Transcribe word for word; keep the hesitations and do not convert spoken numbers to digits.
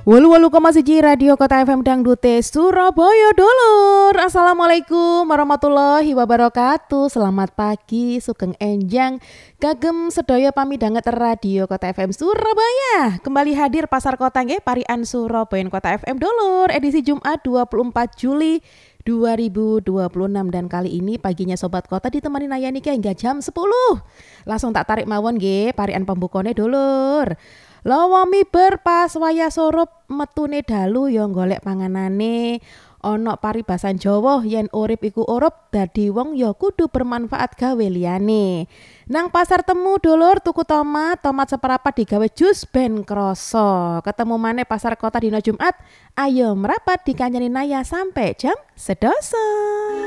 Walu walu koma siji Radio Kota F M Dangdute Surabaya dulur. Assalamualaikum warahmatullahi wabarakatuh. Selamat pagi sugeng enjang kagem sedaya pamidhanget Radio Kota F M Surabaya. Kembali hadir Pasar Kota nggih Parian Surabaya Kota F M dulur edisi Jumat dua puluh empat Juli dua ribu dua puluh enam, dan kali ini paginya Sobat Kota ditemani Nayani hingga jam sepuluh. Langsung tak tarik mawon nggih Parian pembukane dulur. Lawami berpas waya sorup metune dalu ya golek panganane. Ana paribasan Jawa yen urip iku urup, dadi wong ya kudu bermanfaat gawe liyane. Nang pasar temu dulur tuku tomat, tomat seperapat digawe jus ben krasa. Ketemu maneh Pasar Kota dina Jumat, ayo merapat dikanyani Naya sampai jam sedasa.